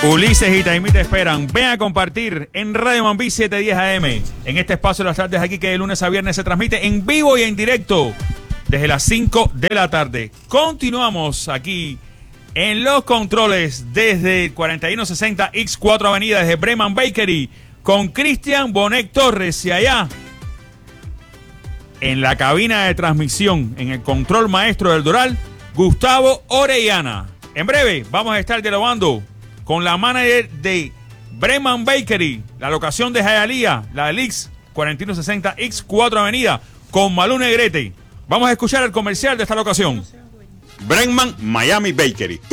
Ulises y Taimí te esperan. Ven a compartir en Radio Mambí 710 AM. En este espacio de las tardes aquí que de lunes a viernes se transmite en vivo y en directo desde las 5 de la tarde. Continuamos aquí en los controles desde 4160 X4 Avenida, desde Breman Bakery, con Cristian Bonet Torres, y allá en la cabina de transmisión, en el control maestro del Doral, Gustavo Orellana. En breve vamos a estar dialogando con la manager de Breman Bakery, la locación de Hialeah, la del X 4160 X4 Avenida, con Malú Negrete. Vamos a escuchar el comercial de esta locación. Breman Miami Bakery.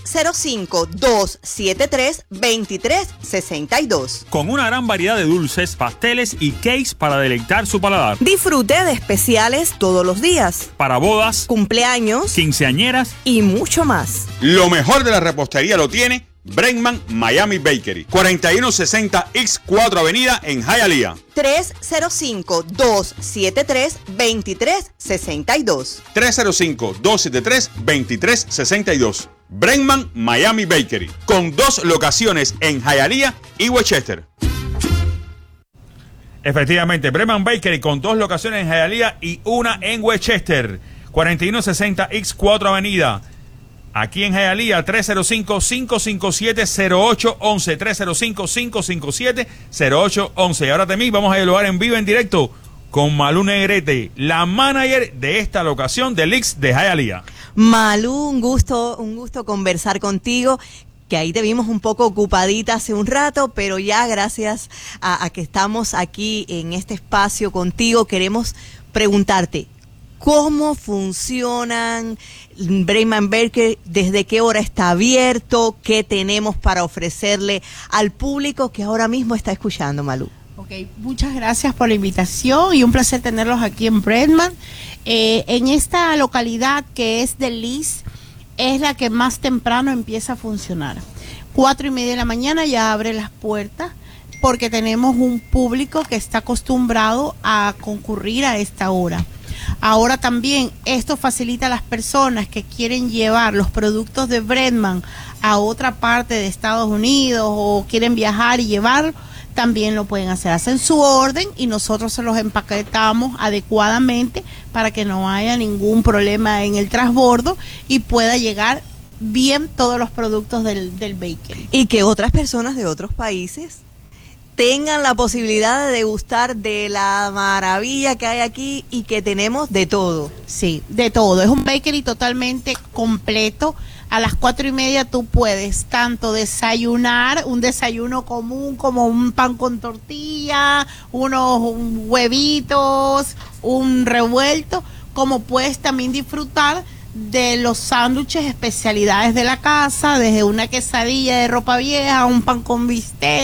305-273-2362. Con una gran variedad de dulces, pasteles y cakes para deleitar su paladar. Disfrute de especiales todos los días. Para bodas, cumpleaños, quinceañeras y mucho más. Lo mejor de la repostería lo tiene Breman Miami Bakery. 4160 X4 Avenida en Hialeah. 305-273-2362. 305-273-2362. Breman Miami Bakery, con 2 locaciones en Hialeah y Westchester. Efectivamente, Breman Bakery con 2 locaciones en Hialeah y una en Westchester. 4160 X4 Avenida. Aquí en Hialeah, 305-557-0811. 305-557-0811. Y ahora también vamos a dialogar en vivo, en directo, con Malú Negrete, la manager de esta locación del X de Hialeah. Malú, un gusto conversar contigo, que ahí te vimos un poco ocupadita hace un rato, pero ya gracias a que estamos aquí en este espacio contigo, queremos preguntarte, ¿cómo funcionan Breman Bakery? ¿Desde qué hora está abierto? ¿Qué tenemos para ofrecerle al público que ahora mismo está escuchando, Malú? Ok, muchas gracias por la invitación y un placer tenerlos aquí en Breman. En esta localidad que es de Liz, es la que más temprano empieza a funcionar. 4:30 de la mañana ya abre las puertas, porque tenemos un público que está acostumbrado a concurrir a esta hora. Ahora también esto facilita a las personas que quieren llevar los productos de Breman a otra parte de Estados Unidos o quieren viajar y llevar, también lo pueden hacer. Hacen su orden y nosotros se los empaquetamos adecuadamente para que no haya ningún problema en el transbordo y pueda llegar bien todos los productos del bakery. Y que otras personas de otros países tengan la posibilidad de degustar de la maravilla que hay aquí y que tenemos de todo. Sí, de todo. Es un bakery totalmente completo. A las 4:30 tú puedes tanto desayunar, un desayuno común como un pan con tortilla, unos huevitos, un revuelto, como puedes también disfrutar de los sándwiches, especialidades de la casa, desde una quesadilla de ropa vieja, un pan con bistec.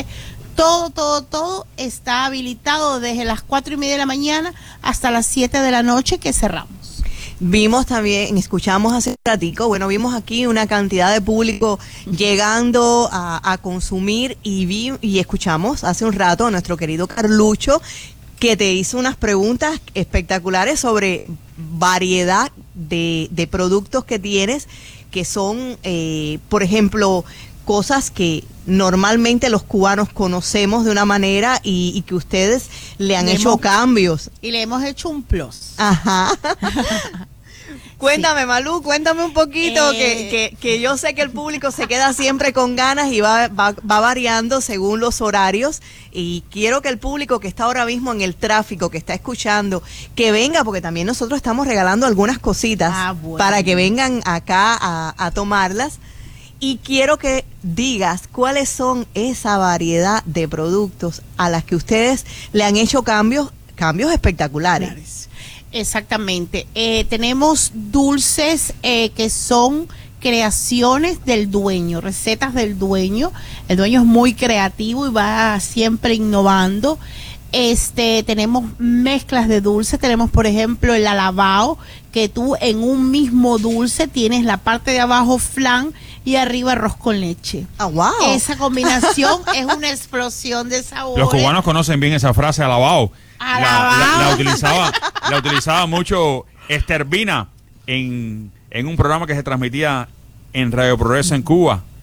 Todo está habilitado desde las 4:30 de la mañana hasta las 7 de la noche que cerramos. Vimos también, escuchamos hace un ratico, vimos aquí una cantidad de público llegando a consumir y escuchamos hace un rato a nuestro querido Carlucho, que te hizo unas preguntas espectaculares sobre variedad de productos que tienes, que son, por ejemplo, cosas que normalmente los cubanos conocemos de una manera y que ustedes le han hecho cambios. Y le hemos hecho un plus. Ajá. Cuéntame, sí. Malú, cuéntame un poquito, que yo sé que el público se queda siempre con ganas y va variando según los horarios, y quiero que el público que está ahora mismo en el tráfico, que está escuchando, que venga, porque también nosotros estamos regalando algunas cositas para que vengan acá a tomarlas. Y quiero que digas cuáles son esa variedad de productos a las que ustedes le han hecho cambios espectaculares. Exactamente. Tenemos dulces que son creaciones del dueño, recetas del dueño. El dueño es muy creativo y va siempre innovando. Tenemos mezclas de dulces. Tenemos, por ejemplo, el alabao, que tú en un mismo dulce tienes la parte de abajo flan y arriba arroz con leche. Wow. Esa combinación es una explosión de sabores. Los cubanos conocen bien esa frase, alabao. La utilizaba mucho Esterbina en un programa que se transmitía en Radio Progreso en Cuba.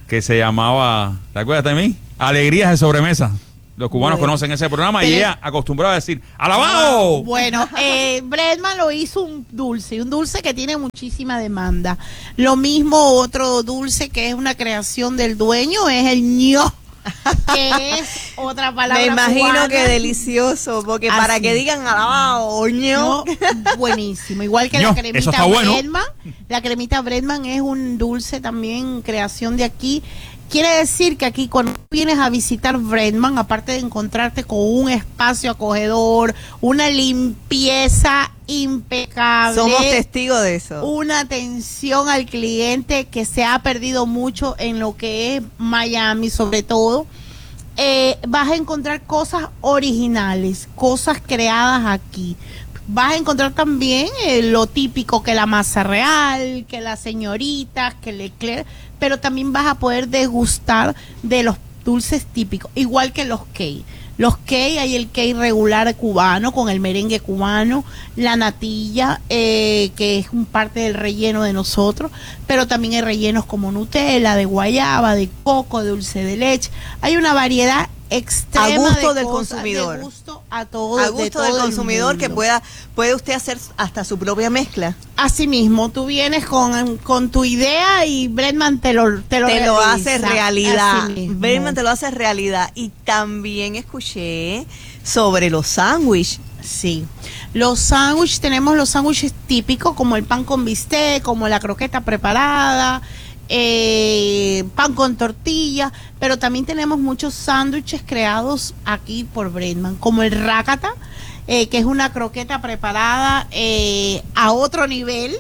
que se llamaba, ¿te acuerdas de mí? Alegrías de sobremesa. Los cubanos conocen ese programa y ella acostumbraba a decir ¡alabao! Bueno, Bregman lo hizo un dulce que tiene muchísima demanda. Lo mismo otro dulce que es una creación del dueño es el ño, que es otra palabra Me imagino cubana. que delicioso, porque para que digan alabao, ño. No, buenísimo. Igual que ño, la cremita eso está bueno. Bregman. La cremita Bregman es un dulce también, creación de aquí. Quiere decir que aquí cuando vienes a visitar Bregman, aparte de encontrarte con un espacio acogedor, una limpieza impecable, Somos testigos de eso. una atención al cliente que se ha perdido mucho en lo que es Miami, sobre todo, vas a encontrar cosas originales, cosas creadas aquí. Vas a encontrar también lo típico, que la masa real, que las señoritas, que el eclair, pero también vas a poder degustar de los dulces típicos, igual que los cake. Los cake, hay el cake regular cubano con el merengue cubano, la natilla, que es un parte del relleno de nosotros, pero también hay rellenos como Nutella, de guayaba, de coco, de dulce de leche. Hay una variedad extrema A gusto de del cosas, consumidor. de gusto a todo, A de gusto todo del el consumidor, que mundo. puede usted hacer hasta su propia mezcla. Así mismo, tú vienes con tu idea y Bregman te lo Te lo realiza. hace realidad. Así mismo. Bregman te lo hace realidad. Y también escuché sobre los sándwiches. Sí. Los sándwiches, tenemos los sándwiches típicos como el pan con bistec, como la croqueta preparada, pan con tortilla, pero también tenemos muchos sándwiches creados aquí por Bregman, como el rácata, que es una croqueta preparada a otro nivel.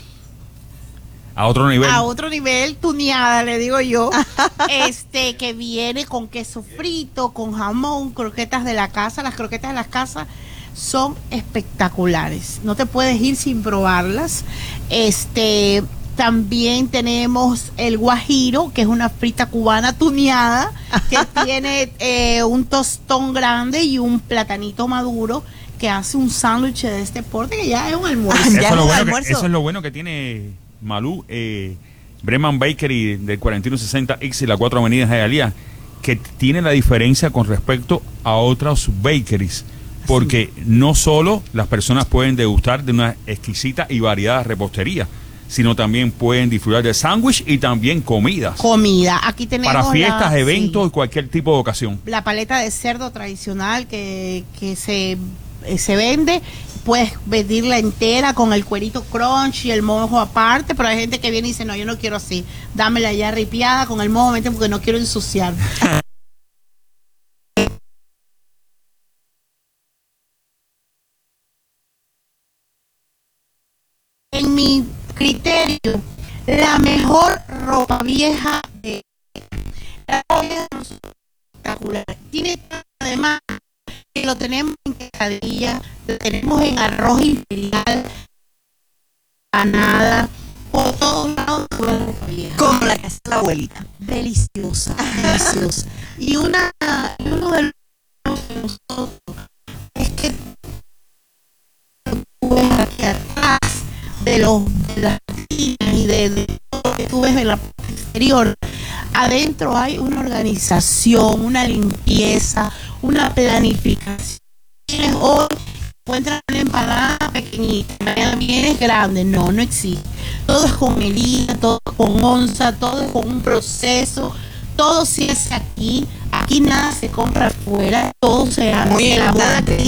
A otro nivel. A otro nivel, tuneada, le digo yo, que viene con queso frito, con jamón, croquetas de la casa. Las croquetas de la casa son espectaculares, no te puedes ir sin probarlas. También tenemos el guajiro, que es una frita cubana tuneada, que tiene un tostón grande y un platanito maduro, que hace un sándwich de este porte, que ya es un almuerzo. Ya Eso es es, lo un bueno almuerzo. eso es lo bueno que tiene Malú, Bregman Bakery del 4160X y la 4 Avenidas de Hialeah, que tiene la diferencia con respecto a otras bakeries, porque no solo las personas pueden degustar de una exquisita y variada repostería, sino también pueden disfrutar de sándwich y también comidas. Comida, aquí tenemos Para fiestas, la- eventos sí. y cualquier tipo de ocasión. La paleta de cerdo tradicional que se vende, puedes pedirla entera con el cuerito crunch y el mojo aparte, pero hay gente que viene y dice, no, yo no quiero así, dámela ya ripiada con el mojo, vente, porque no quiero ensuciar. En mi criterio, la mejor ropa vieja de la ropa vieja es espectacular. Tiene además que lo tenemos en quesadilla, lo tenemos en arroz imperial, panada, por todos lados de la ropa vieja. Como la que hace la abuelita. Deliciosa, deliciosa. Y uno de los que nosotros es que tú ves aquí atrás de las tinas y de todo lo que tú ves en la parte exterior, adentro hay una organización, una limpieza, una planificación. Hoy encuentran una empanada pequeñita, mañana vienes grande, no existe. Todo es con medida, todo es con onza, todo es con un proceso, todo se hace aquí nada se compra afuera, todo se hace, Muy se elabora importante. aquí.